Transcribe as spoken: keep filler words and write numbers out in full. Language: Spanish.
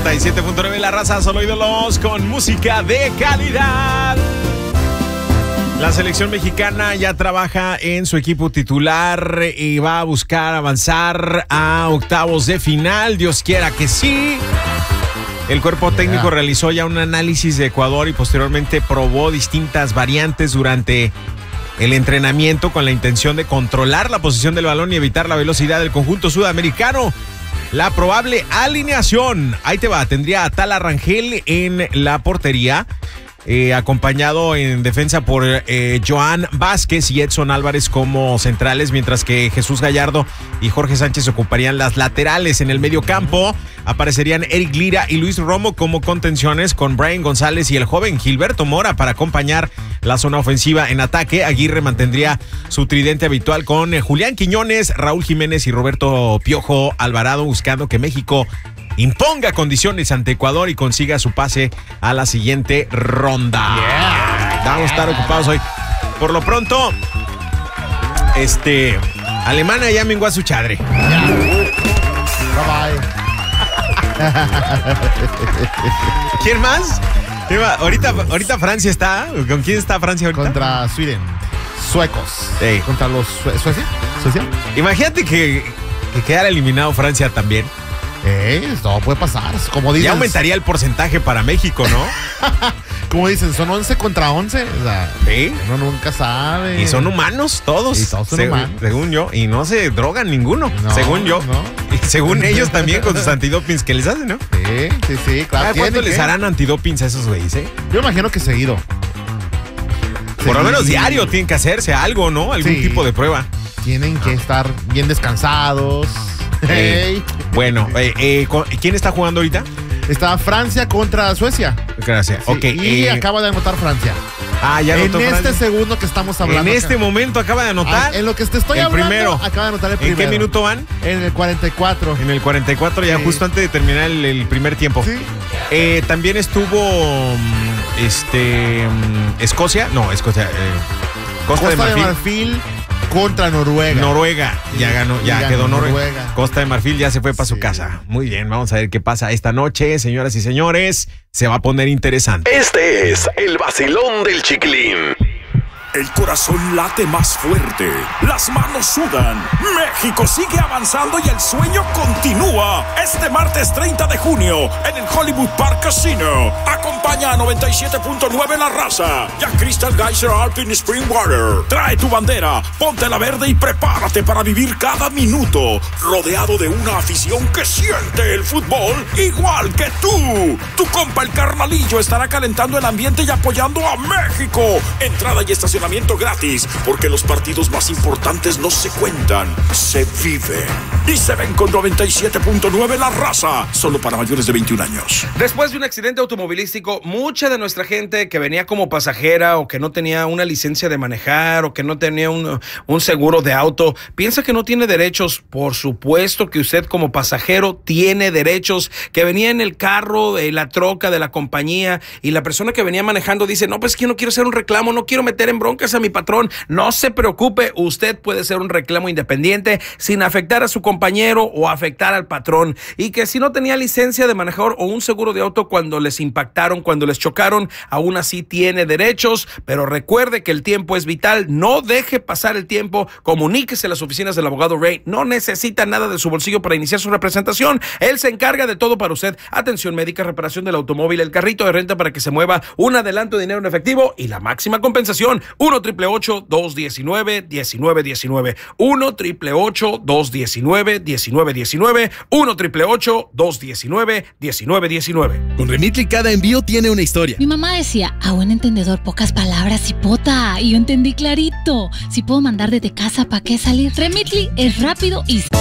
noventa y siete punto nueve La Raza, solo ídolos con música de calidad. La selección mexicana ya trabaja en su equipo titular y va a buscar avanzar a octavos de final. Dios quiera que sí. El cuerpo técnico yeah. realizó ya un análisis de Ecuador y posteriormente probó distintas variantes durante el entrenamiento con la intención de controlar la posición del balón y evitar la velocidad del conjunto sudamericano. La probable alineación, ahí te va, tendría a Tala Rangel en la portería, eh, acompañado en defensa por eh, Joan Vázquez y Edson Álvarez como centrales, mientras que Jesús Gallardo y Jorge Sánchez ocuparían las laterales. En el medio campo aparecerían Eric Lira y Luis Romo como contenciones, con Brian González y el joven Gilberto Mora para acompañar la zona ofensiva. En ataque, Aguirre mantendría su tridente habitual con eh, Julián Quiñones, Raúl Jiménez y Roberto Piojo Alvarado, buscando que México imponga condiciones ante Ecuador y consiga su pase a la siguiente ronda. Yeah. Vamos a estar ocupados hoy. Por lo pronto, este, Alemania ya mengó a su chadre. Yeah. Bye bye. ¿Quién más? Ahorita, ahorita Francia está. ¿Con quién está Francia ahorita? Contra Sweden. Suecos. Hey. Contra los Sue Suecia. ¿Suecia? Imagínate que, que quedara eliminado Francia también. Eh, todo puede pasar. Como dicen, ya aumentaría el porcentaje para México, ¿no? Como dicen, son once contra once. O sea, ¿sí? Uno nunca sabe. Y son humanos todos. Y todos son según, humanos. Según yo. Y no se drogan ninguno. No, según yo. No. Y según ellos también con sus antidopings que les hacen, ¿no? Sí, sí, sí. Claro. ¿Cuánto les harán antidopings a esos güeyes, eh? Yo imagino que seguido. Por lo menos diario tienen que hacerse algo, ¿no? Algún sí. tipo de prueba. Tienen que estar bien descansados. Eh, bueno, eh, eh, ¿quién está jugando ahorita? Está Francia contra Suecia. Gracias. Sí, okay, y eh, acaba de anotar Francia. Ah, ya anotó En Francia. este segundo que estamos hablando. En este acá. momento acaba de anotar. Ah, en lo que te estoy el hablando, primero. acaba de anotar el primero. ¿En qué minuto van? En el cuarenta y cuatro. En el cuarenta y cuatro, ya sí. justo antes de terminar el, el primer tiempo. Sí. Eh, también estuvo este Escocia, no, Escocia, eh, Costa, Costa de Marfil. De Marfil contra Noruega. Noruega, ya ganó, ya ganó quedó Noruega. Noruega. Costa de Marfil ya se fue para sí. su casa. Muy bien, vamos a ver qué pasa esta noche, señoras y señores. Se va a poner interesante. Este es el vacilón del Chiquilín. El corazón late más fuerte, las manos sudan, México sigue avanzando y el sueño continúa. Este martes treinta de junio en el Hollywood Park Casino. Acompaña a noventa y siete punto nueve La Raza y a Crystal Geyser Alpine Springwater. Trae tu bandera, ponte la verde y prepárate para vivir cada minuto rodeado de una afición que siente el fútbol igual que tú. Tu compa el Carnalillo estará calentando el ambiente y apoyando a México. Entrada y estacionamiento gratis, porque los partidos más importantes no se cuentan, se viven. Y se ven con noventa y siete punto nueve La Raza, solo para mayores de veintiún años. Después de un accidente automovilístico, mucha de nuestra gente que venía como pasajera o que no tenía una licencia de manejar o que no tenía un, un seguro de auto, piensa que no tiene derechos. Por supuesto que usted como pasajero tiene derechos. Que venía en el carro de la troca de la compañía y la persona que venía manejando dice, no, pues que no quiero hacer un reclamo, no quiero meter en broncas a mi patrón. No se preocupe, usted puede hacer un reclamo independiente sin afectar a su compañero o afectar al patrón. Y que si no tenía licencia de manejador o un seguro de auto cuando les impactaron, cuando les chocaron, aún así tiene derechos. Pero recuerde que el tiempo es vital. No deje pasar el tiempo. Comuníquese a las oficinas del abogado Ray. No necesita nada de su bolsillo para iniciar su representación. Él se encarga de todo para usted. Atención médica, reparación del automóvil, el carrito de renta para que se mueva, un adelanto de dinero en efectivo y la máxima compensación. uno triple ocho, dos diecinueve, diecinueve diecinueve. uno triple ocho, dos diecinueve, diecinueve diecinueve. uno triple ocho, dos diecinueve, diecinueve diecinueve. Con Remitly cada envío tiene una historia. Mi mamá decía, a buen entendedor pocas palabras, hipota. Y yo entendí clarito. Si puedo mandar desde casa, ¿para qué salir? Remitly es rápido y...